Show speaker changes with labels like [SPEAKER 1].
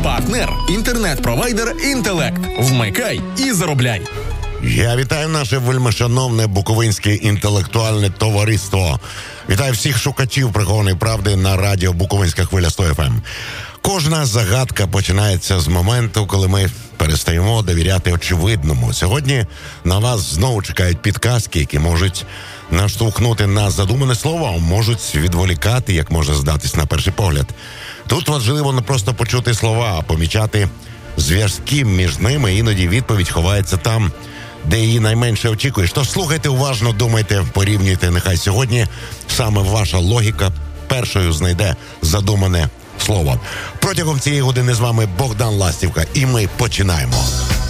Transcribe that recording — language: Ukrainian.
[SPEAKER 1] Партнер – інтернет-провайдер «Інтелект». Вмикай і заробляй.
[SPEAKER 2] Я вітаю наше вельмишановне буковинське інтелектуальне товариство. Вітаю всіх шукачів прихованої правди на радіо Буковинська хвиля 100 FM. Кожна загадка починається з моменту, коли ми перестаємо довіряти очевидному. Сьогодні на вас знову чекають підказки, які можуть наштовхнути на задумане слово, а можуть відволікати, як може здатись на перший погляд. Тут важливо не просто почути слова, а помічати зв'язки між ними. Іноді відповідь ховається там, де її найменше очікуєш. Тож слухайте уважно, думайте, порівнюйте. Нехай сьогодні саме ваша логіка першою знайде задумане слово. Протягом цієї години з вами Богдан Ластівка, і ми починаємо.